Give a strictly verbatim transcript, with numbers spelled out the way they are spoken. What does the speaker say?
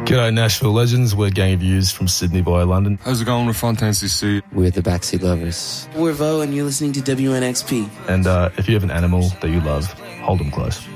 G'day Nashville legends, we're Gang of Youths from Sydney via London. How's it going with Fontaine C C? We're the Backseat Lovers. We're Vo and you're listening to W N X P. And uh, if you have an animal that you love, hold them close.